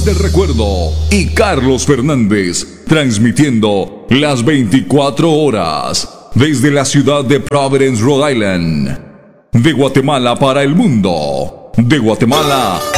del Recuerdo y Carlos Fernández, transmitiendo las 24 horas desde la ciudad de Providence, Rhode Island. De Guatemala para el mundo. De Guatemala